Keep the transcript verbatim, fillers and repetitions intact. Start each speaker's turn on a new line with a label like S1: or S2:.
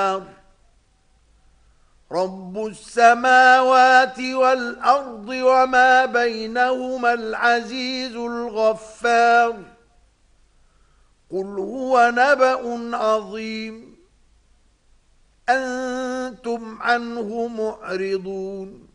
S1: رب السماوات والأرض وما بينهما العزيز الغفار قل هو نبأ عظيم أنتم عنه معرضون